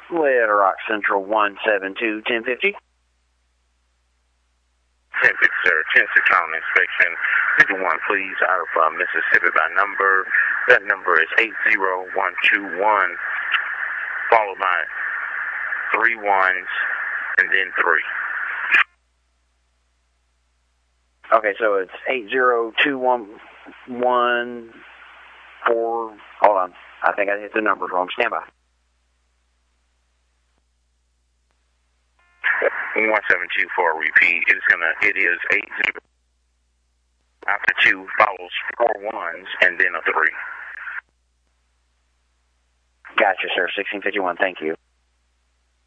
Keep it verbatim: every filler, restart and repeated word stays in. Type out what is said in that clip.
Little Rock Central one seven two, ten fifty. ten fifty, sir. ten six on inspection. fifty-one, please, out of uh, Mississippi by number. That number is eight zero one two one, followed by three ones, and then three. Okay, so it's eight zero two one one four. Hold on. I think I hit the numbers wrong. Stand by. one seven two for a repeat. It's gonna, it is eight zero. After two follows four ones and then a three. Gotcha, sir. sixteen fifty-one. Thank you.